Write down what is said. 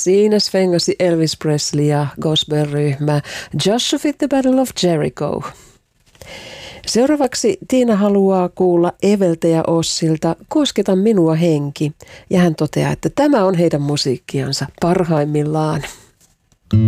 Siinä svengasi Elvis Presley ja gospel-ryhmä Joshua Fit the Battle of Jericho. Seuraavaksi Tiina haluaa kuulla Eveltä ja Ossilta Kosketa minua henki. Ja hän toteaa, että tämä on heidän musiikkiansa parhaimmillaan.